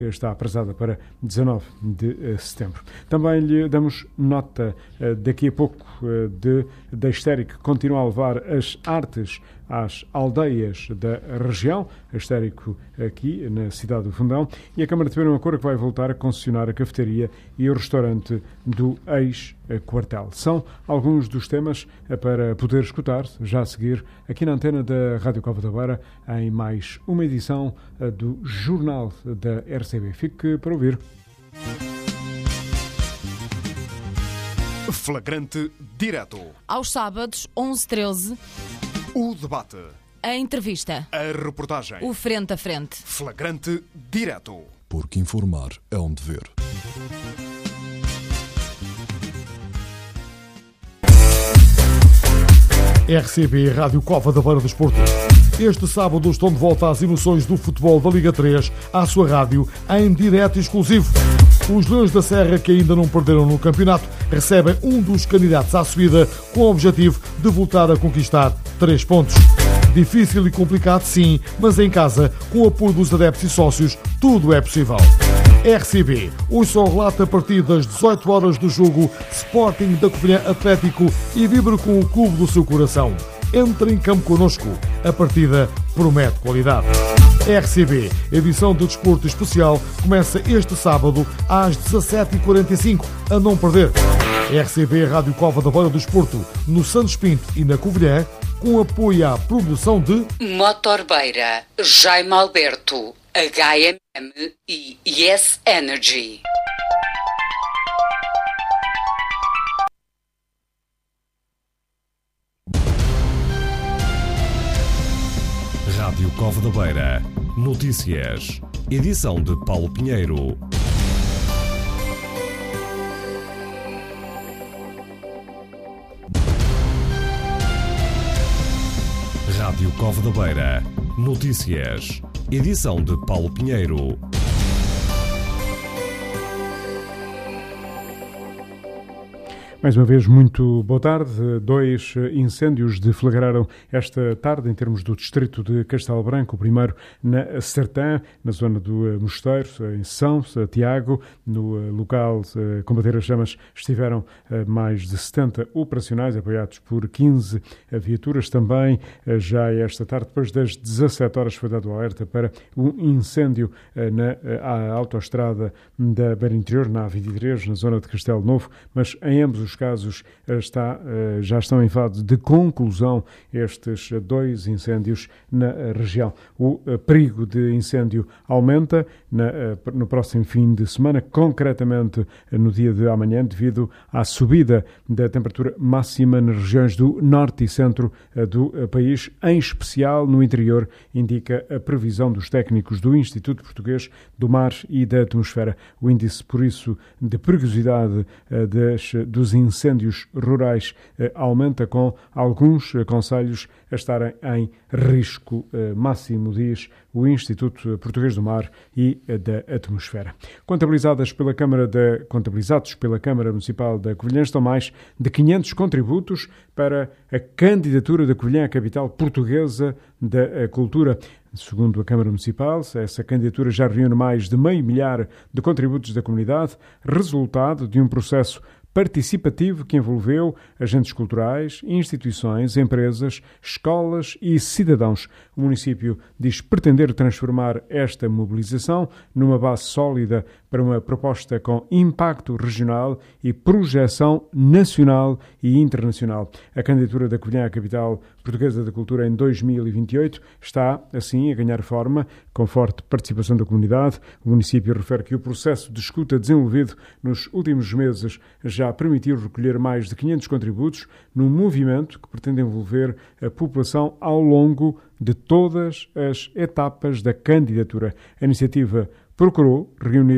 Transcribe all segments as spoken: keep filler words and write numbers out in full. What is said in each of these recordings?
Está aprazada para dezanove de setembro. Também lhe damos nota daqui a pouco de, da Estéria, que continua a levar as artes às aldeias da região, a Estérico aqui na cidade do Fundão, e a Câmara de Penamacor que vai voltar a concessionar a cafeteria e o restaurante do ex-quartel. São alguns dos temas para poder escutar já a seguir aqui na antena da Rádio Cova da Beira em mais uma edição do Jornal da R C B. Fique para ouvir. Flagrante direto. Aos sábados, onze e treze. O debate. A entrevista. A reportagem. O frente a frente. Flagrante direto. Porque informar é um dever. R C B Rádio Cova da Beira do Desporto. Este sábado estão de volta às emoções do futebol da Liga três à sua rádio em direto exclusivo. Os Leões da Serra, que ainda não perderam no campeonato, recebem um dos candidatos à subida com o objetivo de voltar a conquistar três pontos. Difícil e complicado, sim, mas em casa, com o apoio dos adeptos e sócios, tudo é possível. R C B, hoje só relata a partir das dezoito horas do jogo Sporting da Covilhã Atlético e vibre com o clube do seu coração. Entre em campo connosco, a partida promete qualidade. R C B, edição do Desporto Especial, começa este sábado às dezassete e quarenta e cinco, a não perder. R C B Rádio Cova da Beira do Desporto, no Santos Pinto e na Covilhã, com apoio à produção de Motorbeira, Jaime Alberto, H M M e Yes Energy. Rádio Cova da Beira. Notícias. Edição de Paulo Pinheiro. Rádio Cova da Beira. Notícias. Edição de Paulo Pinheiro. Mais uma vez, muito boa tarde. Dois incêndios deflagraram esta tarde em termos do distrito de Castelo Branco. O primeiro na Sertã, na zona do Mosteiro, em São Tiago. No local combater as chamas estiveram mais de setenta operacionais, apoiados por quinze viaturas. Também, já esta tarde, depois das dezassete horas, foi dado alerta para um incêndio na autoestrada da Beira Interior, na A vinte e três, na zona de Castelo Novo, mas em ambos os casos está, já estão em fase de conclusão estes dois incêndios na região. O perigo de incêndio aumenta na, no próximo fim de semana, concretamente no dia de amanhã, devido à subida da temperatura máxima nas regiões do norte e centro do país, em especial no interior, indica a previsão dos técnicos do Instituto Português do Mar e da Atmosfera. O índice, por isso, de perigosidade das, dos incêndios rurais eh, aumenta, com alguns eh, concelhos a estarem em risco eh, máximo, diz o Instituto Português do Mar e eh, da Atmosfera. Contabilizadas pela Câmara da, contabilizados pela Câmara Municipal da Covilhã estão mais de quinhentos contributos para a candidatura da Covilhã à capital portuguesa da cultura. Segundo a Câmara Municipal, essa candidatura já reúne mais de meio milhar de contributos da comunidade, resultado de um processo participativo que envolveu agentes culturais, instituições, empresas, escolas e cidadãos. O município diz pretender transformar esta mobilização numa base sólida para uma proposta com impacto regional e projeção nacional e internacional. A candidatura da Covilhã à capital portuguesa da cultura em dois mil e vinte e oito está, assim, a ganhar forma, com forte participação da comunidade. O município refere que o processo de escuta desenvolvido nos últimos meses já permitiu recolher mais de quinhentos contributos num movimento que pretende envolver a população ao longo de todas as etapas da candidatura. A iniciativa procurou reunir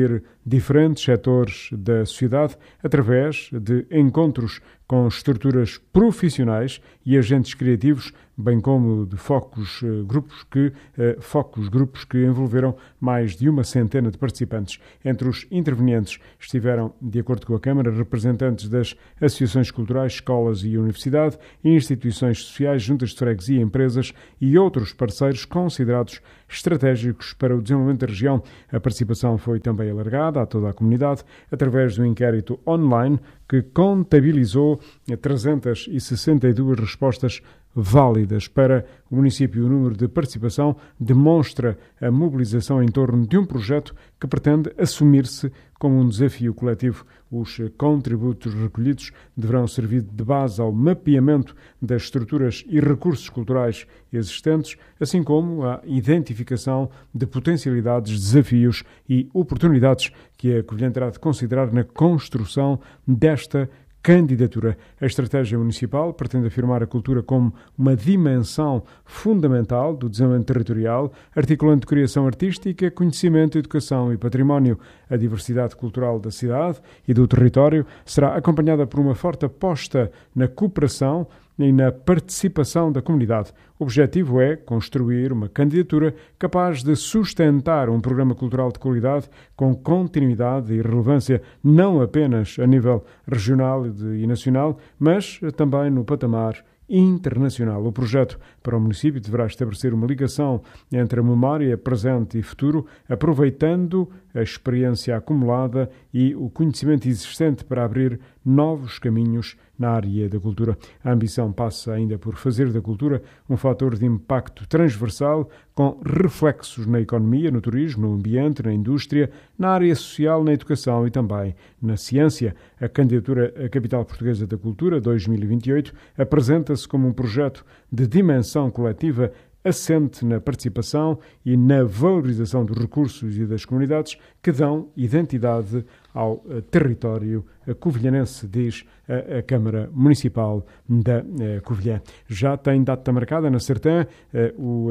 diferentes setores da sociedade através de encontros com estruturas profissionais e agentes criativos, bem como de focos grupos que, eh, focos grupos que envolveram mais de uma centena de participantes. Entre os intervenientes estiveram, de acordo com a Câmara, representantes das associações culturais, escolas e universidade, instituições sociais, juntas de freguesia, empresas e outros parceiros considerados estratégicos para o desenvolvimento da região. A participação foi também alargada a toda a comunidade através de um inquérito online que contabilizou trezentas e sessenta e duas respostas válidas. Para o município, o número de participação demonstra a mobilização em torno de um projeto que pretende assumir-se como um desafio coletivo. Os contributos recolhidos deverão servir de base ao mapeamento das estruturas e recursos culturais existentes, assim como à identificação de potencialidades, desafios e oportunidades que a Covilhã terá de considerar na construção desta candidatura. A estratégia municipal pretende afirmar a cultura como uma dimensão fundamental do desenvolvimento territorial, articulando criação artística, conhecimento, educação e património. A diversidade cultural da cidade e do território será acompanhada por uma forte aposta na cooperação e na participação da comunidade. O objetivo é construir uma candidatura capaz de sustentar um programa cultural de qualidade com continuidade e relevância não apenas a nível regional e nacional, mas também no patamar internacional. O projeto para o município deverá estabelecer uma ligação entre a memória presente e futuro, aproveitando a experiência acumulada e o conhecimento existente para abrir novos caminhos na área da cultura. A ambição passa ainda por fazer da cultura um fator de impacto transversal com reflexos na economia, no turismo, no ambiente, na indústria, na área social, na educação e também na ciência. A candidatura à Capital Portuguesa da Cultura dois mil e vinte e oito apresenta-se como um projeto de dimensão coletiva assente na participação e na valorização dos recursos e das comunidades que dão identidade ao uh, território uh, covilhanense, diz uh, a Câmara Municipal da uh, Covilhã. Já tem data marcada na Sertã uh, o,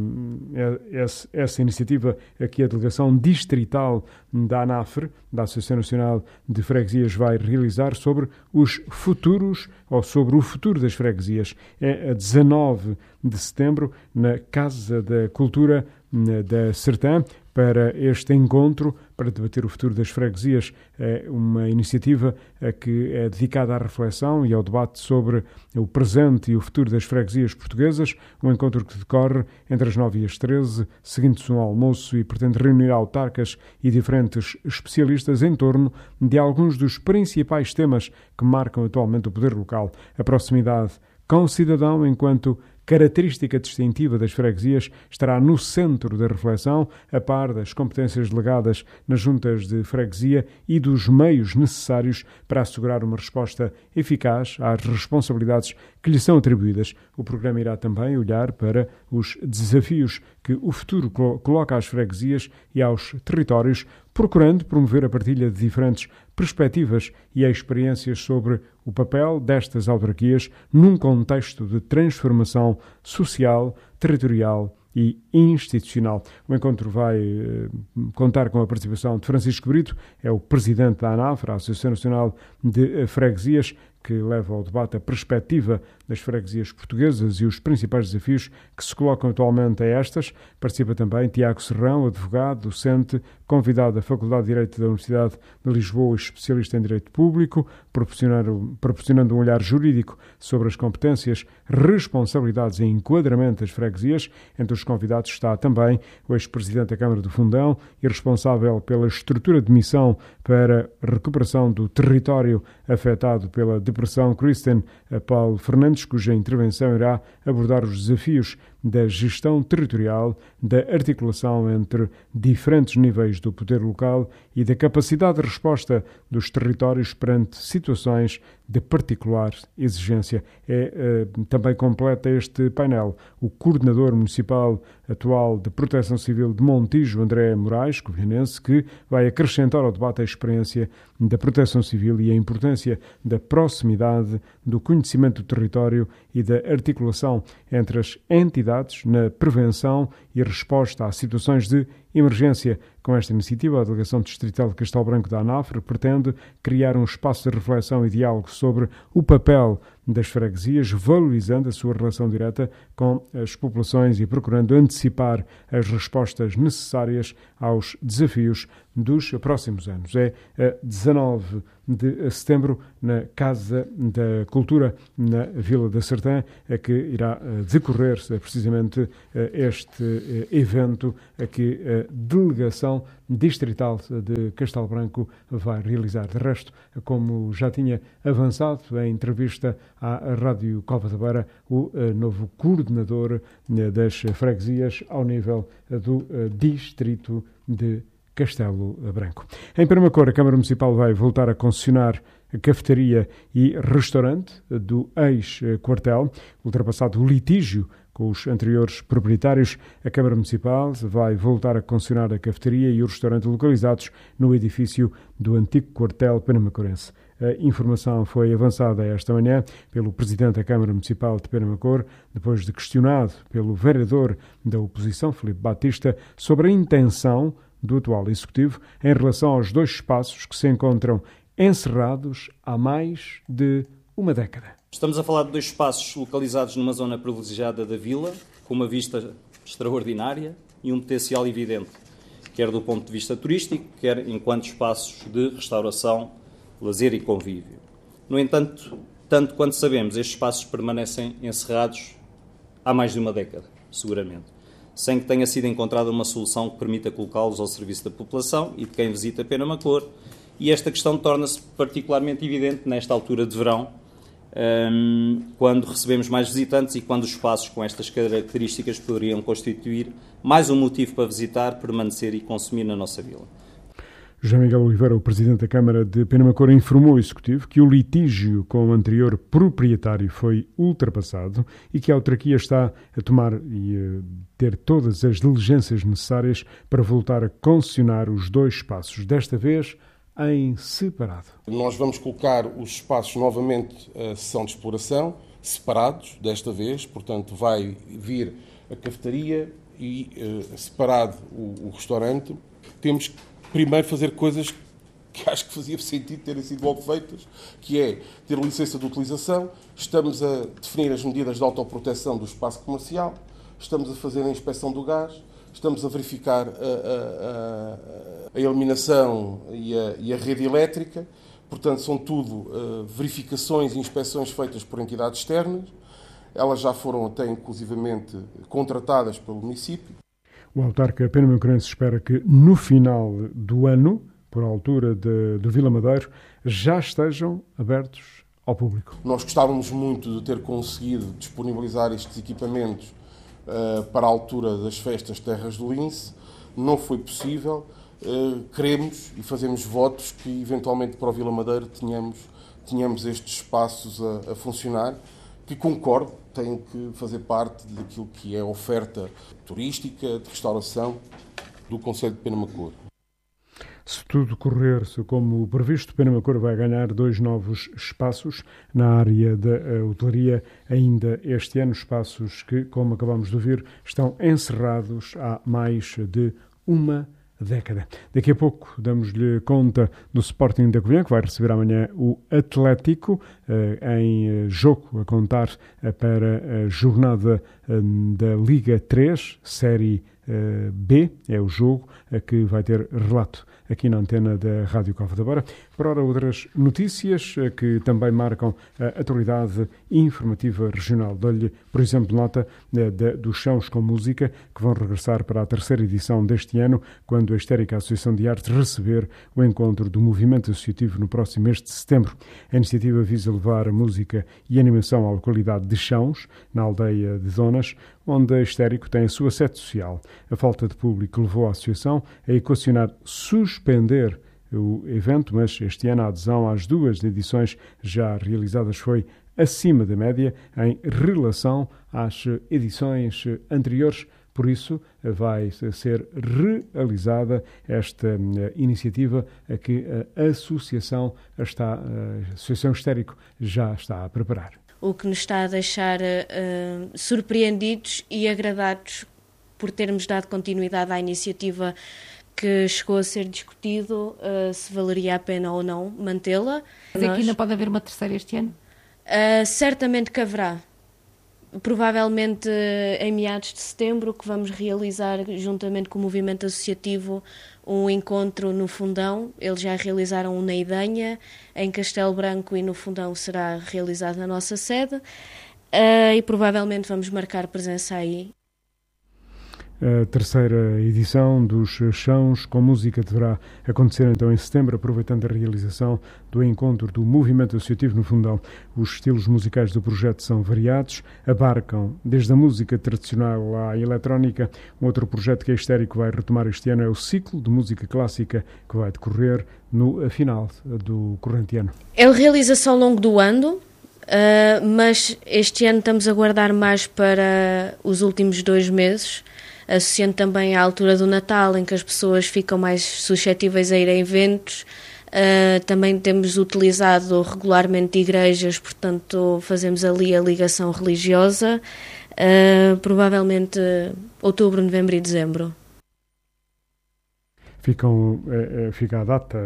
uh, essa, essa iniciativa que a Delegação Distrital da ANAFRE, da Associação Nacional de Freguesias, vai realizar sobre os futuros, ou sobre o futuro das freguesias. É a dezanove de setembro, na Casa da Cultura da Sertã, para este encontro, para debater o futuro das freguesias. É uma iniciativa que é dedicada à reflexão e ao debate sobre o presente e o futuro das freguesias portuguesas, um encontro que decorre entre as nove e as treze, seguindo-se um almoço, e pretende reunir autarcas e diferentes especialistas em torno de alguns dos principais temas que marcam atualmente o poder local. A proximidade com o cidadão, enquanto característica distintiva das freguesias, estará no centro da reflexão, a par das competências delegadas nas juntas de freguesia e dos meios necessários para assegurar uma resposta eficaz às responsabilidades que lhe são atribuídas. O programa irá também olhar para os desafios que o futuro coloca às freguesias e aos territórios, procurando promover a partilha de diferentes perspectivas e experiências sobre o papel destas autarquias num contexto de transformação social, territorial e institucional. O encontro vai eh, contar com a participação de Francisco Brito, é o presidente da ANAFRE, a Associação Nacional de Freguesias, que leva ao debate a perspectiva das freguesias portuguesas e os principais desafios que se colocam atualmente a estas. Participa também Tiago Serrão, advogado, docente, convidado da Faculdade de Direito da Universidade de Lisboa, especialista em Direito Público, proporcionando, proporcionando um olhar jurídico sobre as competências, responsabilidades e enquadramento das freguesias. Entre os convidados está também o ex-presidente da Câmara do Fundão e responsável pela estrutura de missão para a recuperação do território afetado pela depressão, Kristen Paulo Fernandes, cuja intervenção irá abordar os desafios da gestão territorial, da articulação entre diferentes níveis do poder local e da capacidade de resposta dos territórios perante situações de particular exigência. É uh, também completa este painel o coordenador municipal atual de Proteção Civil de Montijo, André Moraes, covilhanense, que vai acrescentar ao debate a experiência da Proteção Civil e a importância da proximidade, do conhecimento do território e da articulação entre as entidades na prevenção e resposta a situações de emergência. Com esta iniciativa, a Delegação Distrital de Castelo Branco da ANAFRE pretende criar um espaço de reflexão e diálogo sobre o papel das freguesias, valorizando a sua relação direta com as populações e procurando antecipar as respostas necessárias aos desafios dos próximos anos. É a dezanove de setembro, na Casa da Cultura, na Vila da Sertã, a que irá decorrer precisamente este evento a que a Delegação Distrital de Castelo Branco vai realizar. De resto, como já tinha avançado em entrevista à Rádio Cova da Beira, o novo coordenador das freguesias ao nível do Distrito de Castelo Branco. Em Penamacor, a Câmara Municipal vai voltar a concessionar a cafetaria e restaurante do ex-quartel. Ultrapassado o litígio com os anteriores proprietários, a Câmara Municipal vai voltar a concessionar a cafetaria e o restaurante localizados no edifício do antigo quartel penamacorense. A informação foi avançada esta manhã pelo Presidente da Câmara Municipal de Penamacor, depois de questionado pelo vereador da oposição, Filipe Batista, sobre a intenção do atual Executivo em relação aos dois espaços que se encontram encerrados há mais de uma década. Estamos a falar de dois espaços localizados numa zona privilegiada da vila, com uma vista extraordinária e um potencial evidente, quer do ponto de vista turístico, quer enquanto espaços de restauração, lazer e convívio. No entanto, tanto quanto sabemos, estes espaços permanecem encerrados há mais de uma década, seguramente, sem que tenha sido encontrada uma solução que permita colocá-los ao serviço da população e de quem visita Penamacor, e esta questão torna-se particularmente evidente nesta altura de verão, quando recebemos mais visitantes e quando os espaços com estas características poderiam constituir mais um motivo para visitar, permanecer e consumir na nossa vila. José Miguel Oliveira, o Presidente da Câmara de Penamacor, informou ao Executivo que o litígio com o anterior proprietário foi ultrapassado e que a autarquia está a tomar e a ter todas as diligências necessárias para voltar a concessionar os dois espaços, desta vez em separado. Nós vamos colocar os espaços novamente a sessão de exploração, separados desta vez, portanto vai vir a cafetaria e uh, separado o, o restaurante. Temos que primeiro fazer coisas que acho que fazia sentido terem sido logo feitas, que é ter licença de utilização, estamos a definir as medidas de autoproteção do espaço comercial, estamos a fazer a inspeção do gás, estamos a verificar a, a, a, a eliminação e a, e a rede elétrica. Portanto, são tudo uh, verificações e inspeções feitas por entidades externas. Elas já foram até, inclusivamente, contratadas pelo município. O autarca penamacorense espera que, no final do ano, por altura de, do Vila Madeiro, já estejam abertos ao público. Nós gostávamos muito de ter conseguido disponibilizar estes equipamentos Uh, para a altura das festas Terras do Lince. Não foi possível. Uh, queremos e fazemos votos que eventualmente para o Vila Madeira tenhamos, tenhamos estes espaços a, a funcionar, que concordo, têm que fazer parte daquilo que é a oferta turística, de restauração do Concelho de Penamacor. Se tudo correr-se como previsto, Penamacor vai ganhar dois novos espaços na área da hotelaria ainda este ano, espaços que, como acabamos de ouvir, estão encerrados há mais de uma década. Daqui a pouco damos-lhe conta do Sporting da Covilhã, que vai receber amanhã o Atlético, em jogo a contar para a jornada da Liga três, Série B, é o jogo que vai ter relato aqui na antena da Rádio Cova da Beira. Por ora, outras notícias que também marcam a atualidade informativa regional. Dou-lhe, por exemplo, nota dos Chãos com Música, que vão regressar para a terceira edição deste ano, quando a Histérica Associação de Arte receber o encontro do movimento associativo no próximo mês de setembro. A iniciativa visa levar a música e a animação à localidade de Chãos, na aldeia de Donas, onde a Histérico tem a sua sede social. A falta de público levou a associação a equacionar suspender o evento, mas este ano a adesão às duas edições já realizadas foi acima da média em relação às edições anteriores. Por isso, vai ser realizada esta iniciativa a que a associação, está, a Associação Histérico já está a preparar. O que nos está a deixar uh, surpreendidos e agradados por termos dado continuidade à iniciativa que chegou a ser discutido, uh, se valeria a pena ou não mantê-la. Mas aqui ainda pode haver uma terceira este ano? Uh, certamente que haverá. Provavelmente uh, em meados de setembro, que vamos realizar, juntamente com o movimento associativo, um encontro no Fundão. Eles já realizaram um na Idenha, em Castelo Branco, e no Fundão será realizado na nossa sede. Uh, e provavelmente vamos marcar presença aí. A terceira edição dos Chãos com Música deverá acontecer então em setembro, aproveitando a realização do encontro do Movimento Associativo no Fundão. Os estilos musicais do projeto são variados, abarcam desde a música tradicional à eletrónica. Um outro projeto que a Histérico vai retomar este ano é o ciclo de música clássica, que vai decorrer no final do corrente ano. É a realização ao longo do ano, uh, mas este ano estamos a guardar mais para os últimos dois meses, associando também à altura do Natal, em que as pessoas ficam mais suscetíveis a ir a eventos. Uh, também temos utilizado regularmente igrejas, portanto fazemos ali a ligação religiosa, uh, provavelmente outubro, novembro e dezembro. Ficam, fica a data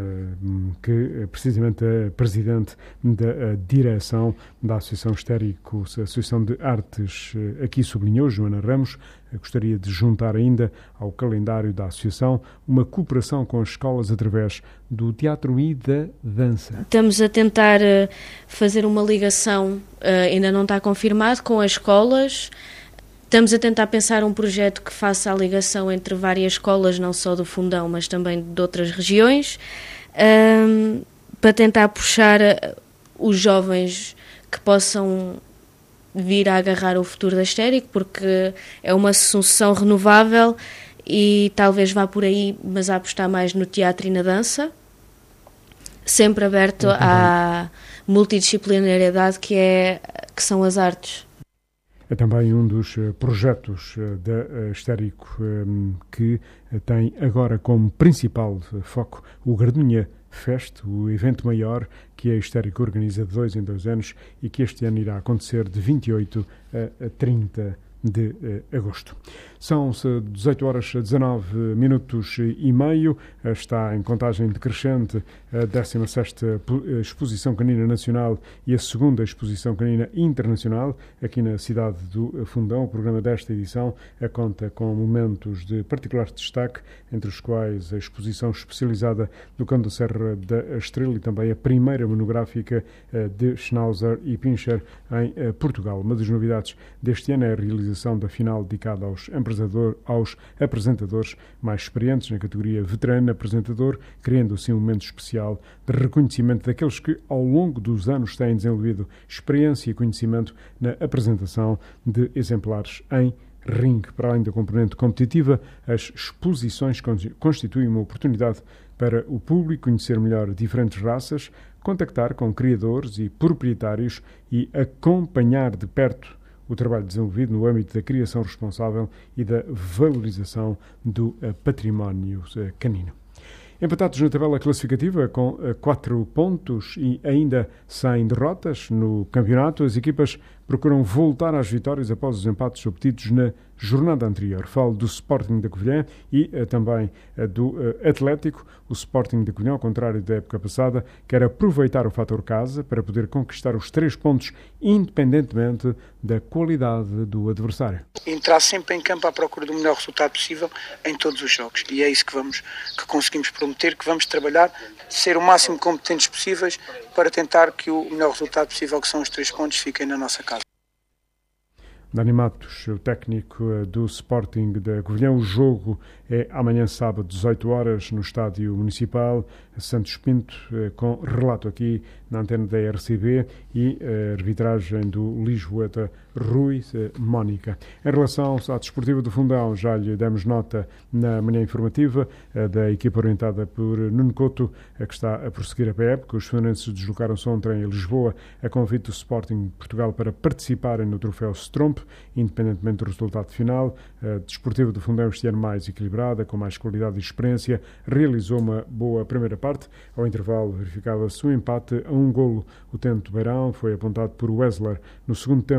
que precisamente a Presidente da direção da Associação Histérico, a Associação de Artes, aqui sublinhou, Joana Ramos, gostaria de juntar ainda ao calendário da Associação uma cooperação com as escolas através do teatro e da dança. Estamos a tentar fazer uma ligação, ainda não está confirmado, com as escolas. Estamos a tentar pensar um projeto que faça a ligação entre várias escolas, não só do Fundão, mas também de outras regiões, um, para tentar puxar os jovens que possam vir a agarrar o futuro da Histérico, porque é uma sucessão renovável e talvez vá por aí, mas a apostar mais no teatro e na dança, sempre aberto à multidisciplinariedade que, é, que são as artes. É também um dos projetos da Histérico que tem agora como principal foco o Gardunha Fest, o evento maior que a Histérico organiza de dois em dois anos e que este ano irá acontecer de vinte e oito a trinta de agosto. São dezoito horas dezanove minutos e meio, está em contagem decrescente a décima sexta Exposição Canina Nacional e a segunda Exposição Canina Internacional aqui na cidade do Fundão. O programa desta edição conta com momentos de particular destaque, entre os quais a exposição especializada do Cão da Serra da Estrela e também a primeira monográfica de Schnauzer e Pinscher em Portugal. Uma das novidades deste ano é a realização da final dedicada aos aos apresentadores mais experientes na categoria veterano-apresentador, criando assim um momento especial de reconhecimento daqueles que ao longo dos anos têm desenvolvido experiência e conhecimento na apresentação de exemplares em ringue. Para além da componente competitiva, as exposições constituem uma oportunidade para o público conhecer melhor diferentes raças, contactar com criadores e proprietários e acompanhar de perto o trabalho desenvolvido no âmbito da criação responsável e da valorização do património canino. Empatados na tabela classificativa com quatro pontos e ainda sem derrotas no campeonato, as equipas procuram voltar às vitórias após os empates obtidos na jornada anterior. Falo do Sporting da Covilhã e uh, também uh, do uh, Atlético. O Sporting da Covilhã, ao contrário da época passada, quer aproveitar o fator casa para poder conquistar os três pontos independentemente da qualidade do adversário. Entrar sempre em campo à procura do melhor resultado possível em todos os jogos. E é isso que, vamos, que conseguimos prometer, que vamos trabalhar, ser o máximo competentes possíveis para tentar que o melhor resultado possível, que são os três pontos, fiquem na nossa casa. Dani Matos, o técnico do Sporting da Covilhã. O jogo é amanhã sábado, dezoito horas, no Estádio Municipal Santos Pinto, com relato aqui na antena da R C B e a arbitragem do Lisboeta Rui Mónica. Em relação à Desportiva do Fundão, já lhe demos nota na manhã informativa da equipa orientada por Nuno Couto, que está a prosseguir a época. Os fundanenses deslocaram-se ontem a Lisboa a convite do Sporting de Portugal para participarem no troféu Stromp, independentemente do resultado final. A Desportiva do Fundão este ano mais equilibrada, com mais qualidade e experiência, realizou uma boa primeira parte. Ao intervalo verificava-se um empate a um golo. O Tento Beirão foi apontado por Wessler. No segundo tempo, a equipa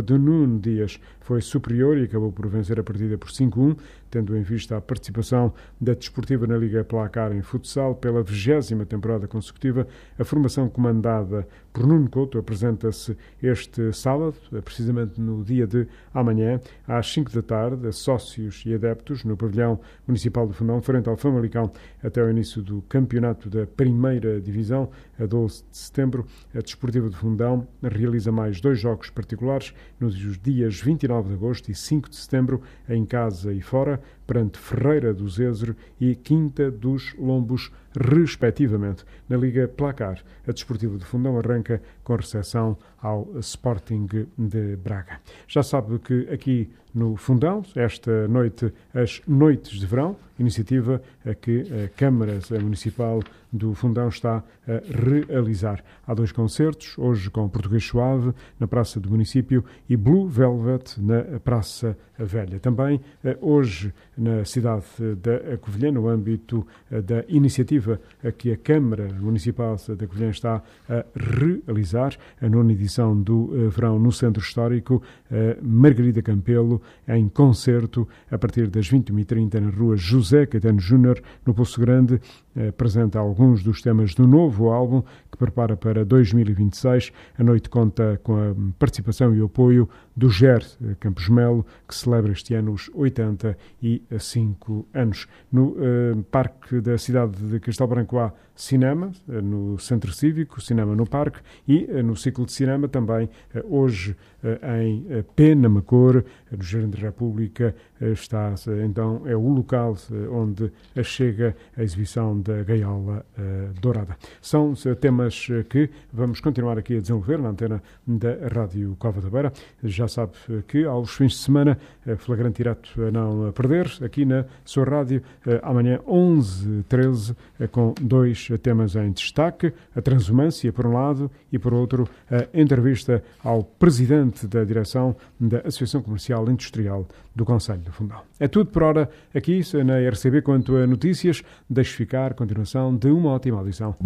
de Nuno Dias foi superior e acabou por vencer a partida por cinco a um, tendo em vista a participação da Desportiva na Liga Placar em futsal pela vigésima temporada consecutiva. A formação comandada por Nuno Couto apresenta-se este sábado, precisamente no dia de amanhã, às cinco da tarde, a sócios e adeptos no pavilhão municipal do Fundão, frente ao Famalicão, até ao início do campeonato da primeira divisão, a doze de setembro. A Desportiva do Fundão realiza mais dois jogos particulares nos dias vinte e nove de agosto e cinco de setembro, em casa e fora, perante Ferreira do Zézere e Quinta dos Lombos, respectivamente. Na Liga Placar, a Desportiva do Fundão arranca com recepção ao Sporting de Braga. Já sabe que aqui no Fundão, esta noite, as Noites de Verão, iniciativa a que a Câmara Municipal do Fundão está a realizar. Há dois concertos, hoje com Português Suave, na Praça do Município, e Blue Velvet, na Praça Velha. Também hoje, na cidade da Covilhã, no âmbito da iniciativa a que a Câmara Municipal da Covilhã está a realizar, a nona edição do Verão no Centro Histórico, Margarida Campelo, em concerto, a partir das vinte e uma e trinta, na Rua José Caetano Júnior, no Poço Grande, apresenta alguns dos temas do novo álbum que prepara para dois mil e vinte e seis. A noite conta com a participação e o apoio do G E R Campos Melo, que celebra este ano os oitenta e cinco anos. No uh, Parque da cidade de Castelo Branco há cinema, uh, no Centro Cívico, cinema no Parque, e uh, no ciclo de cinema também, uh, hoje uh, em uh, Penamacor, uh, no Jardim da República, uh, está uh, então, é o local uh, onde uh, chega a exibição da Gaiola uh, Dourada. São uh, temas uh, que vamos continuar aqui a desenvolver na antena da Rádio Cova da Beira. Já sabe uh, que aos fins de semana, uh, flagrante direto a não perder, aqui na sua rádio, uh, amanhã onze e treze, uh, com dois uh, temas em destaque: a transumância por um lado e por outro a entrevista ao presidente da direção da Associação Comercial e Industrial do Concelho do Fundão. É tudo por hora aqui na R C B quanto a notícias. Deixe ficar a continuação de uma ótima audição.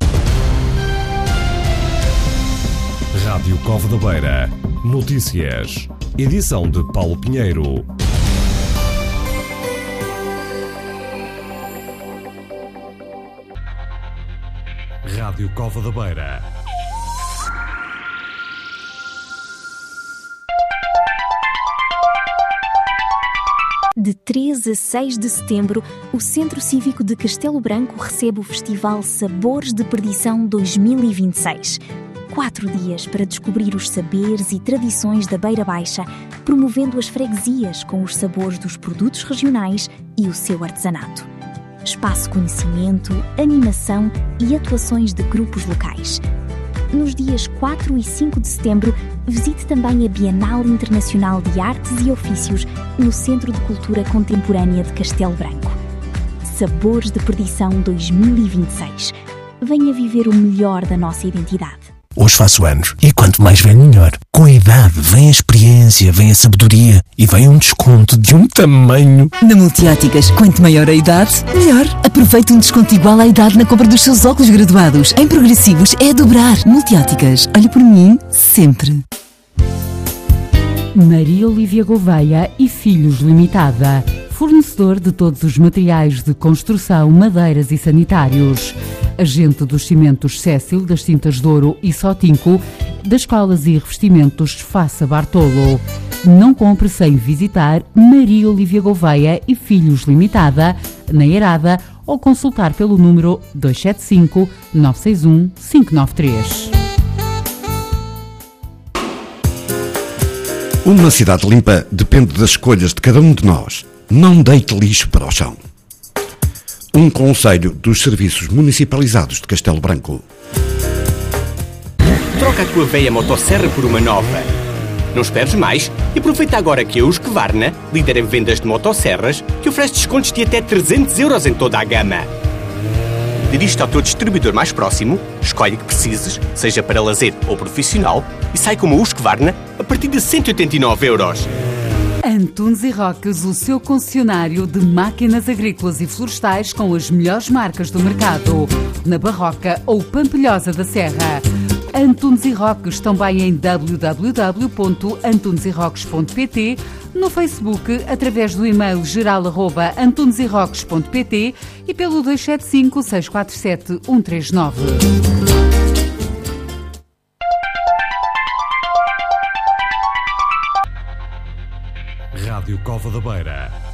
Rádio Cova da Beira. Notícias. Edição de Paulo Pinheiro. Rádio Cova da Beira. De treze a seis de setembro, o Centro Cívico de Castelo Branco recebe o Festival Sabores de Perdição dois mil e vinte e seis. Quatro dias para descobrir os saberes e tradições da Beira Baixa, promovendo as freguesias com os sabores dos produtos regionais e o seu artesanato. Espaço conhecimento, animação e atuações de grupos locais. Nos dias quatro e cinco de setembro, visite também a Bienal Internacional de Artes e Ofícios no Centro de Cultura Contemporânea de Castelo Branco. Sabores de Perdição dois mil e vinte e seis. Venha viver o melhor da nossa identidade. Hoje faço anos e quanto mais velho melhor. Com a idade vem a experiência, vem a sabedoria e vem um desconto de um tamanho. Na Multióticas, quanto maior a idade, melhor. Aproveite um desconto igual à idade na compra dos seus óculos graduados. Em progressivos é a dobrar. Multióticas, olhe por mim sempre. Maria Olívia Gouveia e Filhos Limitada. Fornecedor de todos os materiais de construção, madeiras e sanitários. Agente dos cimentos Cécil, das tintas Douro e Sotinco, das colas e revestimentos Faça Bartolo. Não compre sem visitar Maria Olívia Gouveia e Filhos Limitada, na Eirada, ou consultar pelo número dois sete cinco, nove seis um, cinco nove três. Uma cidade limpa depende das escolhas de cada um de nós. Não deite lixo para o chão. Um conselho dos serviços municipalizados de Castelo Branco. Troca a tua velha motosserra por uma nova. Não esperes mais e aproveita agora que a Husqvarna, líder em vendas de motosserras, que oferece descontos de até trezentos euros em toda a gama. Dirige-te ao teu distribuidor mais próximo, escolhe o que precises, seja para lazer ou profissional, e sai com uma Husqvarna a partir de cento e oitenta e nove euros. Antunes e Roques, o seu concessionário de máquinas agrícolas e florestais com as melhores marcas do mercado, na Barroca ou Pampilhosa da Serra. Antunes e Roques, também em w w w ponto antunes e roques ponto p t, no Facebook, através do e-mail geral arroba antunes e roques ponto p t e pelo dois sete cinco, seis quatro sete, um três nove. Rádio Cova da Beira.